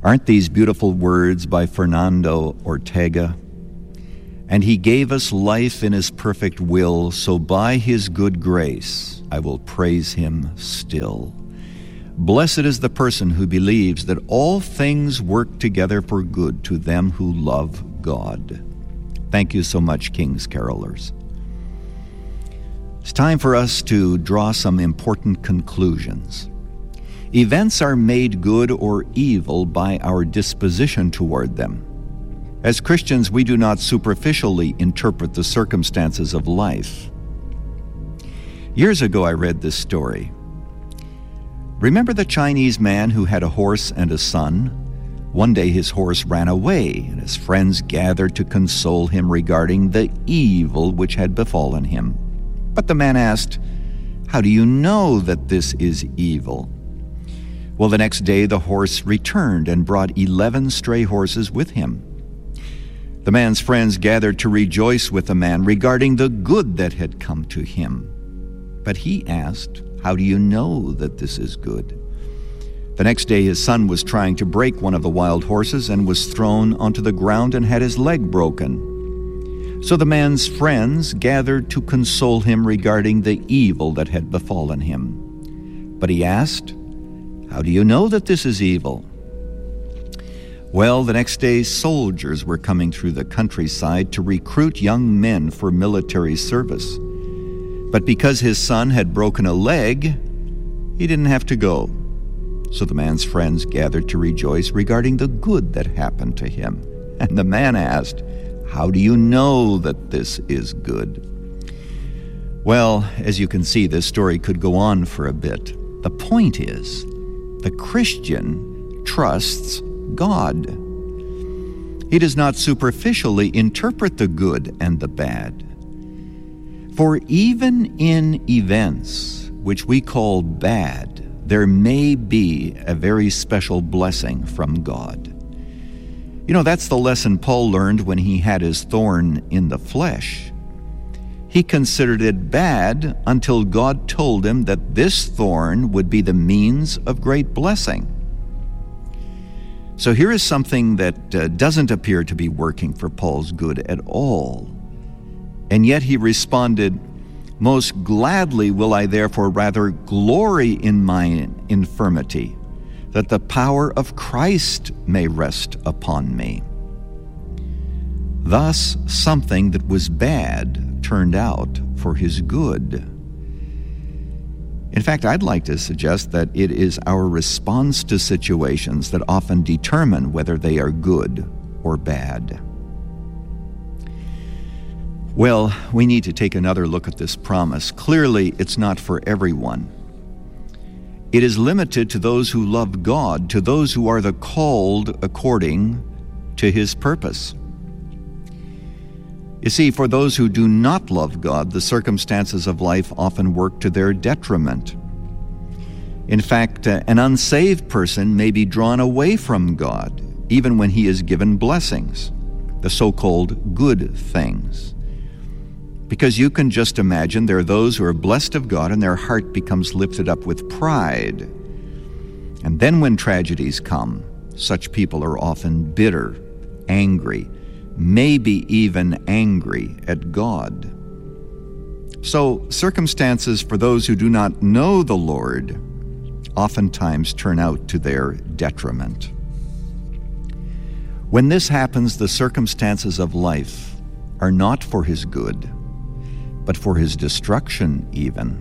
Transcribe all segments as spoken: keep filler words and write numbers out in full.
Aren't these beautiful words by Fernando Ortega? And he gave us life in his perfect will, so by his good grace I will praise him still. Blessed is the person who believes that all things work together for good to them who love God. Thank you so much, King's Carolers. It's time for us to draw some important conclusions. Events are made good or evil by our disposition toward them. As Christians, we do not superficially interpret the circumstances of life. Years ago, I read this story. Remember the Chinese man who had a horse and a son? One day his horse ran away, and his friends gathered to console him regarding the evil which had befallen him. But the man asked, "How do you know that this is evil?" Well, the next day the horse returned and brought eleven stray horses with him. The man's friends gathered to rejoice with the man regarding the good that had come to him. But he asked, "How do you know that this is good?" The next day his son was trying to break one of the wild horses and was thrown onto the ground and had his leg broken. So the man's friends gathered to console him regarding the evil that had befallen him. But he asked, "How do you know that this is evil?" Well, the next day soldiers were coming through the countryside to recruit young men for military service. But because his son had broken a leg, he didn't have to go. So the man's friends gathered to rejoice regarding the good that happened to him. And the man asked, "How do you know that this is good?" Well, as you can see, this story could go on for a bit. The point is, the Christian trusts God. He does not superficially interpret the good and the bad. For even in events which we call bad, there may be a very special blessing from God. You know, that's the lesson Paul learned when he had his thorn in the flesh. He considered it bad until God told him that this thorn would be the means of great blessing. So here is something that uh, doesn't appear to be working for Paul's good at all. And yet he responded, "Most gladly will I therefore rather glory in my infirmity, that the power of Christ may rest upon me." Thus, something that was bad turned out for his good. In fact, I'd like to suggest that it is our response to situations that often determine whether they are good or bad. Well, we need to take another look at this promise. Clearly, it's not for everyone. It is limited to those who love God, to those who are the called according to his purpose. You see, for those who do not love God, the circumstances of life often work to their detriment. In fact, uh, an unsaved person may be drawn away from God, even when he is given blessings, the so-called good things. Because you can just imagine there are those who are blessed of God and their heart becomes lifted up with pride. And then when tragedies come, such people are often bitter, angry, maybe even angry at God. So circumstances for those who do not know the Lord oftentimes turn out to their detriment. When this happens, the circumstances of life are not for his good, but for his destruction even.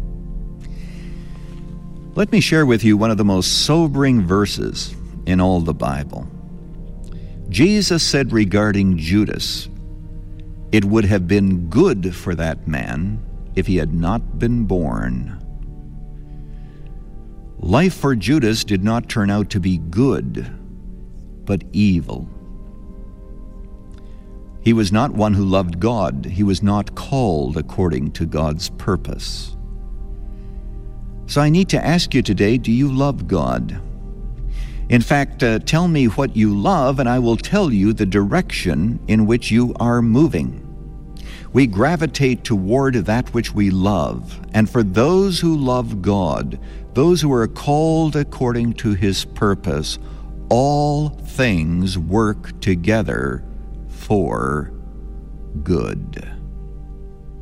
Let me share with you one of the most sobering verses in all the Bible. Jesus said regarding Judas, "It would have been good for that man if he had not been born." Life for Judas did not turn out to be good, but evil. He was not one who loved God. He was not called according to God's purpose. So I need to ask you today, do you love God? In fact, uh, tell me what you love, and I will tell you the direction in which you are moving. We gravitate toward that which we love, and for those who love God, those who are called according to his purpose, all things work together for good.